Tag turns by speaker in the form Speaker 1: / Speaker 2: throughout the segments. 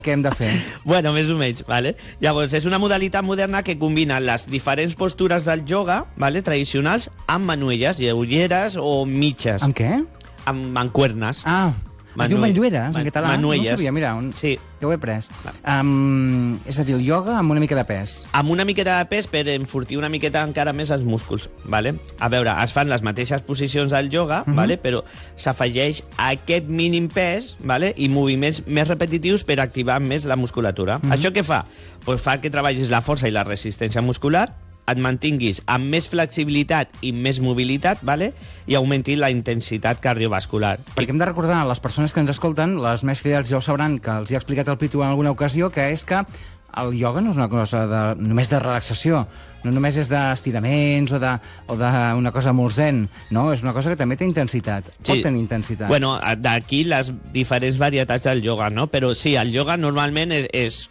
Speaker 1: què hem de fer?
Speaker 2: Bueno, més o menys, vale? Llavors, és una modalitat moderna que combina les diferents postures del ioga, vale, tradicionals, amb manuelles, lleugeres o mitges.
Speaker 1: Amb què?
Speaker 2: Amb mancuernes.
Speaker 1: Es diu manllueres, en català?
Speaker 2: Manuelles.
Speaker 1: No ho sabia, mira,
Speaker 2: sí.
Speaker 1: Ja ho he pres. És a dir, el ioga amb una mica de pes.
Speaker 2: Amb una miqueta de pes per enfortir una miqueta encara més els músculs, vale? A veure, es fan les mateixes posicions del ioga, vale? Però s'afegeix aquest mínim pes, vale? I moviments més repetitius per activar més la musculatura. Això què fa? Pues fa que treballis la força i la resistència muscular, et mantinguis amb més flexibilitat i més mobilitat, vale? I augmenti la intensitat cardiovascular.
Speaker 1: Perquè hem de recordar a les persones que ens escolten, les més fidels ja ho sabran, que els hi ha explicat el Pitu en alguna ocasió, que és que el ioga no és una cosa només de relaxació, no només és d'estiraments o d'una cosa molt zen, no? És una cosa que també té intensitat, pot tenir intensitat.
Speaker 2: Bueno, d'aquí les diferents varietats del ioga, no? Però sí, el ioga normalment és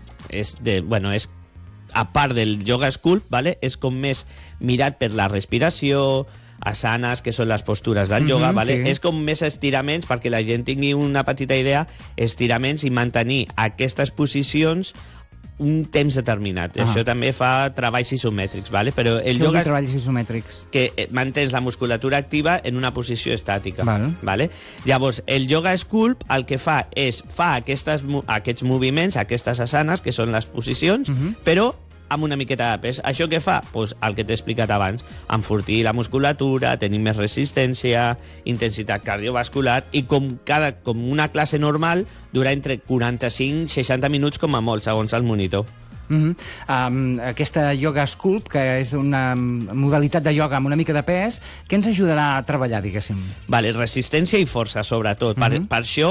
Speaker 2: a part del yoga sculpt, vale? És com més mirat per la respiració, asanas, que són les postures del yoga, vale? Sí. És com més estiraments, perquè la gent tingui una petita idea, estiraments i mantenir aquestes posicions un temps determinat. Això també fa treballs isomètrics, vale? Però el yoga...
Speaker 1: treballs isomètrics?
Speaker 2: Que mantens la musculatura activa en una posició estàtica. Vale? Llavors, el yoga sculpt el que fa és aquests moviments, aquestes asanes, que són les posicions, però amb una miqueta de pes. Això què fa? Pues el que t'he explicat abans, enfortir la musculatura, tenir més resistència, intensitat cardiovascular, i com una classe normal dura entre 45 i 60 minuts com a molt, segons el monitor.
Speaker 1: Aquesta yoga sculpt, que és una modalitat de yoga amb una mica de pes, què ens ajudarà a treballar, diguéssim?
Speaker 2: Vale, resistència i força, sobretot. Per això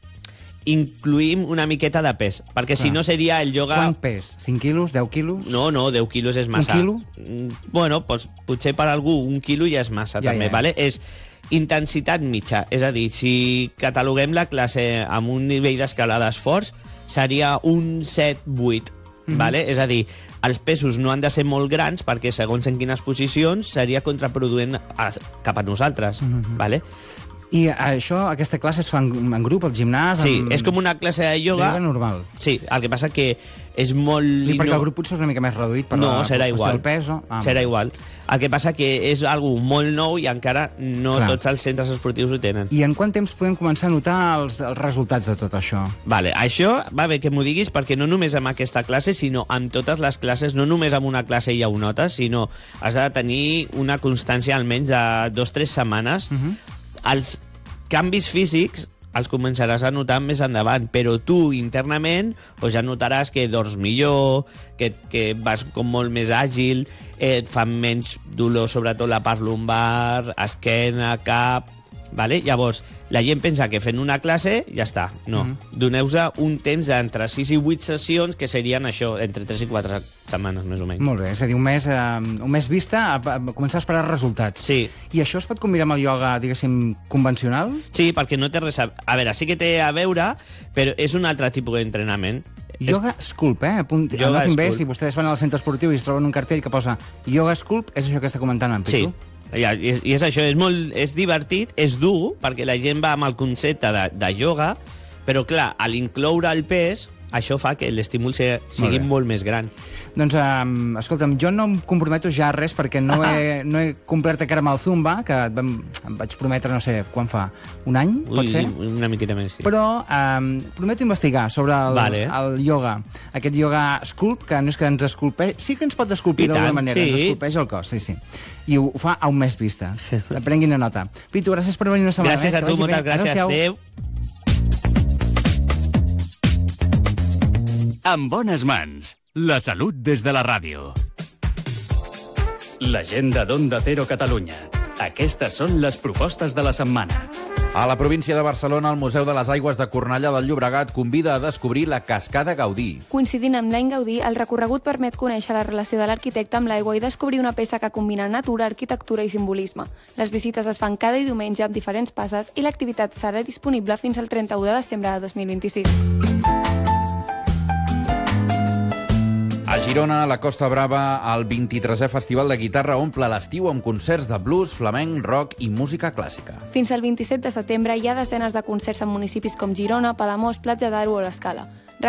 Speaker 2: incluïm una miqueta de pes, perquè si no seria el yoga...
Speaker 1: Quant pes? 5 quilos? 10 quilos?
Speaker 2: No, 10 quilos és massa.
Speaker 1: 1 quilo?
Speaker 2: Bueno, pues, potser per algú 1 quilo ja és massa, també, vale? És intensitat mitja, és a dir, si cataloguem la classe amb un nivell d'escala d'esforç, seria un 7-8, vale? És a dir, els pesos no han de ser molt grans perquè segons en quines posicions seria contraproduent cap a nosaltres, vale?
Speaker 1: I aquesta classe es fa en grup, al gimnàs?
Speaker 2: Sí, és com una classe de yoga.
Speaker 1: De yoga normal.
Speaker 2: Sí, el que passa que és molt...
Speaker 1: I perquè el grup potser és una mica més reduït per la qüestió del pes?
Speaker 2: Serà igual. El que passa que és algo molt nou i encara no tots els centres esportius ho tenen.
Speaker 1: I en quant temps podem començar a notar els resultats de tot això?
Speaker 2: Vale, això va bé que m'ho diguis perquè no només amb aquesta classe, sinó amb totes les classes, no només amb una classe ja ho notes, sinó has de tenir una constància almenys de 2-3 setmanes. Els canvis físics els començaràs a notar més endavant, però tu internament ja notaràs que dors millor, que vas com molt més àgil, et fan menys dolor, sobretot la part lumbar, esquena, cap... Vale? Llavors, la gent pensa que fent una classe ja està. No. Doneu-se un temps d'entre 6 i 8 sessions, que serien això, entre 3 i 4 setmanes, més o menys.
Speaker 1: Molt bé, és a dir, un mes vista a començar a esperar resultats.
Speaker 2: Sí.
Speaker 1: I això es pot combinar amb el ioga, diguéssim, convencional?
Speaker 2: Sí, perquè no té res a veure, sí que té a veure, però és un altre tipus d'entrenament.
Speaker 1: Yoga Sculpt, Anotin bé, si vostès van al centre esportiu i es troben un cartell que posa Yoga Sculpt, és això que està comentant en Pitu?
Speaker 2: Sí. I és això, és divertit, és dur, perquè la gent va amb el concepte de yoga, però clar, a l'incloure el pes, això fa que l'estímul sigui molt més gran.
Speaker 1: Doncs, escolta'm, jo no em comprometo ja a res perquè no he complert encara amb el Zumba, que em vaig prometre, no sé, quan fa? Un any, pot ser?
Speaker 2: Una miqueta més, sí.
Speaker 1: Però prometo investigar sobre el yoga, aquest yoga sculpt, que no és que ens esculpeix, sí que ens pot esculpir d'alguna manera, ens esculpeix el cos, sí. I ho fa a un mes vista. Prenguin una nota. Pitu, gràcies per venir una setmana més.
Speaker 2: Gràcies a tu, moltes gràcies. Adéu.
Speaker 3: En bones mans, la salut des de la ràdio. L'agenda d'Onda Cero Catalunya. Aquestes són les propostes de la setmana.
Speaker 4: A la província de Barcelona, el Museu de les Aigües de Cornellà del Llobregat convida a descobrir la Cascada Gaudí.
Speaker 5: Coincidint amb l'any Gaudí, el recorregut permet conèixer la relació de l'arquitecte amb l'aigua i descobrir una peça que combina natura, arquitectura i simbolisme. Les visites es fan cada diumenge amb diferents passes i l'activitat serà disponible fins al 31 de desembre de 2026.
Speaker 4: A Girona, la Costa Brava, el 23è Festival de Guitarra omple l'estiu amb concerts de blues, flamenc, rock i música clàssica.
Speaker 5: Fins al 27 de setembre hi ha desenes de concerts en municipis com Girona, Palamós, Platja d'Aro o l'Escala.